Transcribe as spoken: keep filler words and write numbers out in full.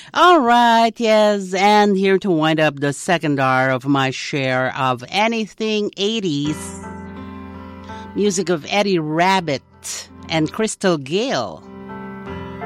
All right, yes, and here to wind up the second hour of my share of anything eighties. Music of Eddie Rabbitt and Crystal Gale.